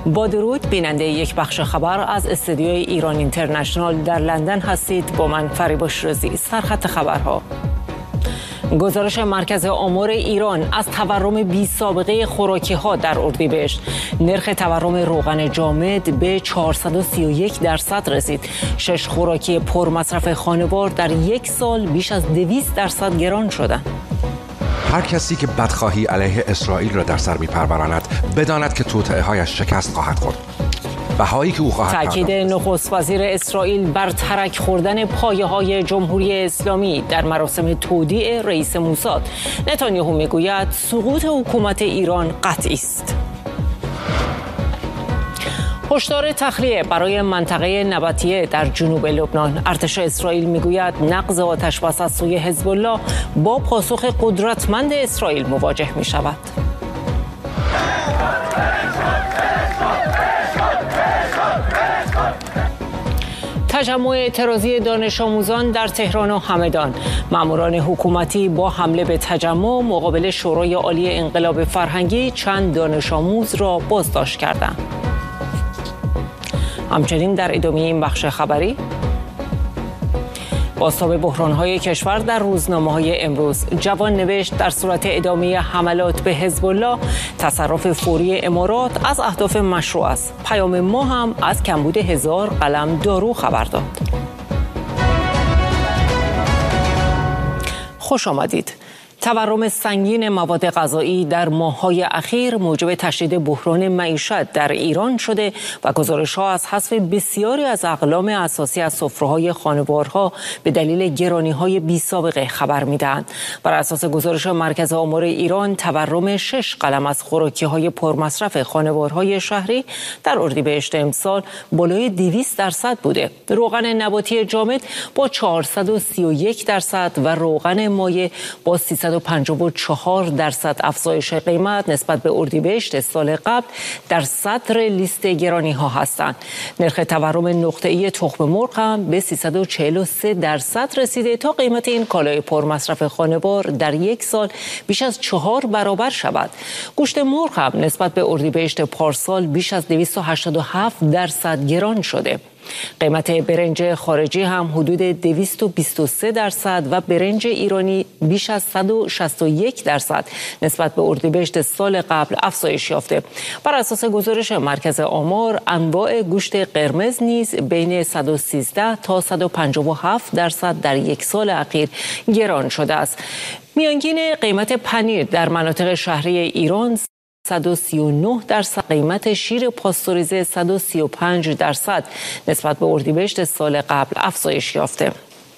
با درود بیننده یک بخش خبر از استودیوی ایران اینترنشنال در لندن هستید. با من فریبا شیرازی. سرخط خبرها: گزارش مرکز آمار ایران از تورم بی سابقه خوراکی ها در اردیبهشت. نرخ تورم روغن جامد به 431% رسید. 6 خوراکی پرمصرف خانوار در یک سال بیش از 200% گران شدند. هر کسی که بدخواهی علیه اسرائیل را در سر می‌پروراند بداند که توطئه‌هایش شکست خواهد خورد. بهایی که او خواهد تاکید نخست وزیر اسرائیل بر ترک خوردن پایه‌های جمهوری اسلامی در مراسم تودیع رئیس موساد. نتانیاهو میگوید سقوط حکومت ایران قطعی است. هشدار تخلیه برای منطقه نبطیه در جنوب لبنان. ارتش اسرائیل میگوید نقض آتش‌بس از سوی حزب الله با پاسخ قدرتمند اسرائیل مواجه می شود. تجمع اعتراضی دانش آموزان در تهران و همدان. ماموران حکومتی با حمله به تجمع مقابل شورای عالی انقلاب فرهنگی چند دانش آموز را بازداشت کردند. همچنین در ادامه این بخش خبری، بازتاب بحران‌های کشور در روزنامه‌های امروز. جوان نوشت در صورت ادامه حملات به حزب الله تصرف فوری امارات از اهداف مشروع است. پیام ما هم از کمبود 1000 قلم دارو خبر داد. خوش آمدید. تورم سنگین مواد غذایی در ماه‌های اخیر موجب تشدید بحران معیشت در ایران شده و گزارش‌ها از حذف بسیاری از اقلام اساسی از سفره‌های خانوارها به دلیل گرانی‌های بی‌سابقه خبر می‌دهند. بر اساس گزارش مرکز آمار ایران، تورم 6 قلم از خوراکی‌های پرمصرف خانوارهای شهری در اردیبهشت امسال بالای 200% بوده. روغن نباتی جامد با 431% و روغن مایع با 354% افزایش قیمت نسبت به اردیبهشت سال قبل در صدر لیست گرانی ها هستند. نرخ تورم نقطه‌ای تخم مرغ هم به 343% رسیده تا قیمت این کالای پرمصرف خانوار در یک سال بیش از 4 برابر شود. گوشت مرغ هم نسبت به اردیبهشت پارسال بیش از 287% گران شده. قیمت برنج خارجی هم حدود 223% و برنج ایرانی بیش از 161% نسبت به اردیبهشت سال قبل افزایش یافته. بر اساس گزارش مرکز آمار، انواع گوشت قرمز نیز بین 113 تا 157% در یک سال اخیر گران شده است. میانگین قیمت پنیر در مناطق شهری ایران 139%، قیمت شیر پاستوریزه 135% نسبت به اردیبهشت سال قبل افزایش یافته.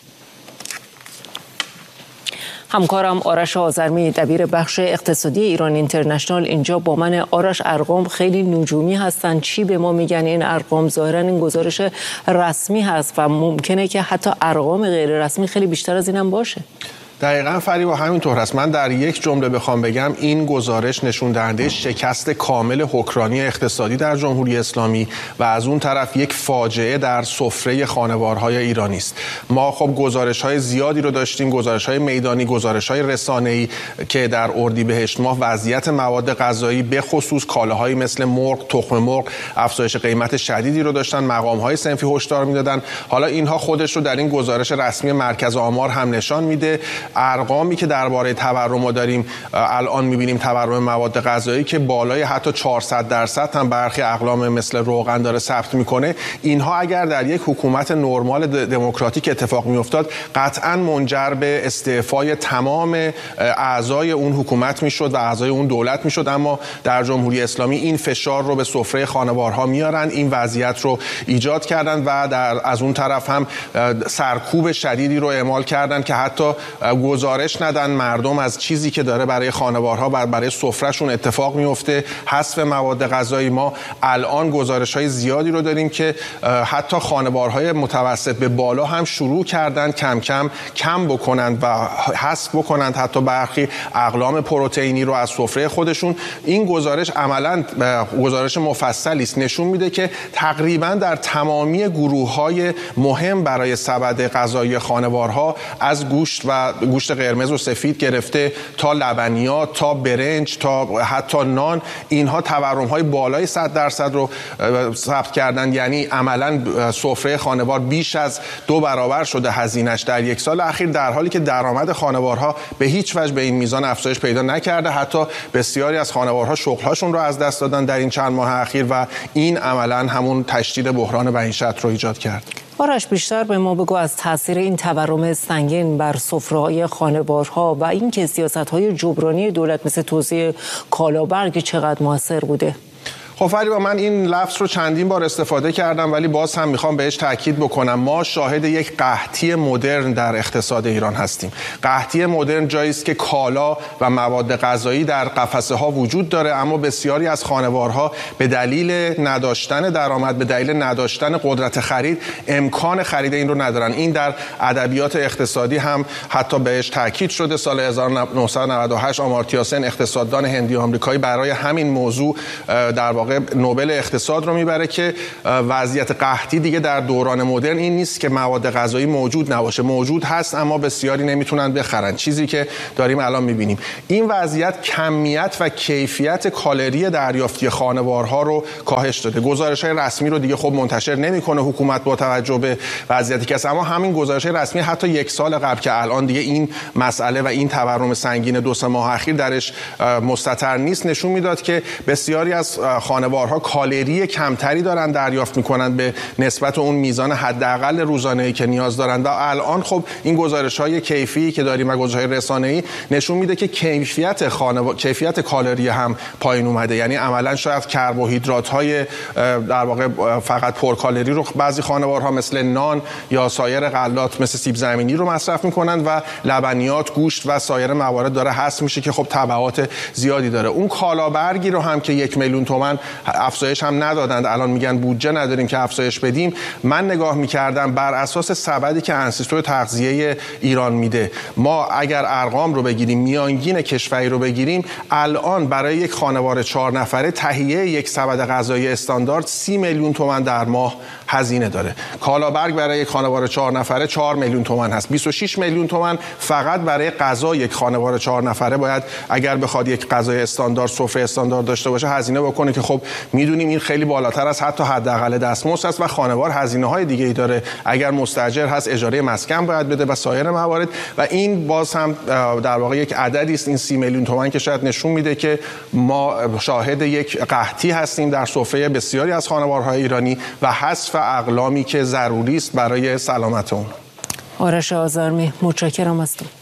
همکارم آرش آذرمی، دبیر بخش اقتصادی ایران اینترنشنال، اینجا با من. آرش، ارقام خیلی نجومی هستن. چی به ما میگن این ارقام؟ ظاهرا این گزارش رسمی هست و ممکنه که حتی ارقام غیر رسمی خیلی بیشتر از اینم باشه. دقیقاً فریبا، همینطور هست. من در یک جمله بخوام بگم، این گزارش نشون دهنده شکست کامل حکمرانی اقتصادی در جمهوری اسلامی و از اون طرف یک فاجعه در سفره خانوارهای ایرانی است. ما خب گزارش‌های زیادی رو داشتیم، گزارش‌های میدانی، گزارش‌های رسانه‌ای که در اردیبهشت ماه وضعیت مواد غذایی به خصوص کالاهایی مثل مرغ، تخم مرغ افزایش قیمت شدیدی رو داشتن. مقام‌های صنفی هشدار می‌دادن. حالا اینها خودش رو در این گزارش رسمی مرکز آمار هم نشان میده. ارقامی که درباره تورم ما داریم الان می‌بینیم، تورم مواد غذایی که بالای حتی 400% هم برخی اقلام مثل روغن داره ثبت میکنه. اینها اگر در یک حکومت نرمال دموکراتیک اتفاق میافتاد، قطعاً منجر به استعفای تمام اعضای اون حکومت میشد و اعضای اون دولت میشد. اما در جمهوری اسلامی این فشار رو به سفره خانوارها میارن، این وضعیت رو ایجاد کردن و از اون طرف هم سرکوب شدیدی رو اعمال کردن که حتی گزارش ندن مردم از چیزی که داره برای خانوارها و برای سفرهشون اتفاق میفته. حذف مواد غذایی، ما الان گزارش‌های زیادی رو داریم که حتی خانوارهای متوسط به بالا هم شروع کردن کم بکنند و حذف بکنند حتی برخی اقلام پروتئینی رو از سفره خودشون. این گزارش عملاً گزارش مفصلی است، نشون میده که تقریباً در تمامی گروه‌های مهم برای سبد غذایی خانوارها از گوشت و گوشت قرمز و سفید گرفته تا لبنیات تا برنج تا حتی نان، اینها تورم‌های بالای 100% رو ثبت کردن. یعنی عملاً سفره خانوار بیش از 2 برابر شده هزینه‌اش در یک سال اخیر، در حالی که درآمد خانوارها به هیچ وجه به این میزان افزایش پیدا نکرده. حتی بسیاری از خانوارها شغل‌هاشون رو از دست دادن در این چند ماه اخیر و این عملاً همون تشدید بحران معیشت رو ایجاد کرد. آرش، بیشتر به ما بگو از تاثیر این تورم سنگین بر سفره‌های خانوارها و اینکه سیاست‌های جبرانی دولت مثل توزیع کالابرگ چقدر موثر بوده. خب فریبا، من این لفظ رو چندین بار استفاده کردم ولی باز هم میخوام بهش تاکید بکنم. ما شاهد یک قحطی مدرن در اقتصاد ایران هستیم. قحطی مدرن جایی است که کالا و مواد غذایی در قفسه ها وجود داره، اما بسیاری از خانوارها به دلیل نداشتن درآمد، به دلیل نداشتن قدرت خرید، امکان خرید این رو ندارن. این در ادبیات اقتصادی هم حتی بهش تاکید شده. سال 1998 آمارتیا سن، اقتصاددان هندی آمریکایی، برای همین موضوع در واقع نوبل اقتصاد رو میبره که وضعیت قحطی دیگه در دوران مدرن این نیست که مواد غذایی موجود نباشه، موجود هست اما بسیاری نمیتونن بخرن، چیزی که داریم الان میبینیم. این وضعیت کمیت و کیفیت کالری دریافتی خانوارها رو کاهش داده. گزارش‌های رسمی رو دیگه خب منتشر نمیکنه حکومت با توجه به وضعیتی که هست، اما همین گزارش‌های رسمی حتی یک سال قبل که الان دیگه این مسئله و این تورم سنگین 2-3 ماه اخیر درش مستتر نیست، نشون میداد که بسیاری از خانوارها کالری کمتری دارن دریافت میکنن به نسبت اون میزان حداقل روزانه‌ای که نیاز دارن. و الان خب این گزارش‌های کیفی که داریم و گزارش‌های رسانه‌ای نشون میده که کیفیت کالری هم پایین اومده. یعنی عملاً شاید کربوهیدرات‌های در واقع فقط پرکالری رو بعضی خانوارها مثل نان یا سایر غلات مثل سیب زمینی رو مصرف میکنن و لبنیات، گوشت و سایر موارد داره حذف میشه که خب تبعات زیادی داره. اون کالابرگی رو هم که 1 میلیون تومان افزایش هم ندادند، الان میگن بودجه نداریم که افزایش بدیم. من نگاه میکردم بر اساس سبدی که انستیتو تغذیه ایران میده، ما اگر ارقام رو بگیریم، میانگین کشوری رو بگیریم، الان برای یک خانوار 4 نفره تهیه یک سبد غذایی استاندارد 30 میلیون تومان در ماه هزینه داره. کالابرگ برای یک خانوار 4 نفره 4 میلیون تومان هست. 26 میلیون تومان فقط برای غذا یک خانوار 4 نفره باید اگر بخواد یک غذای استاندارد، سفره استاندارد داشته باشه هزینه بکنه که خب میدونیم این خیلی بالاتر از حتی حداقل دستمزد است و خانوار هزینه‌های دیگه‌ای داره. اگر مستاجر هست اجاره مسکن باید بده و سایر موارد، و این باز هم در واقع یک عددی است، این 30 میلیون تومان که شاید نشون میده که ما شاهد یک قحطی هستیم در سفره بسیاری از خانوارهای ایرانی و حذف اقلامی که ضروری است برای سلامت اون. آرش آزرمی، متشکرم از تو.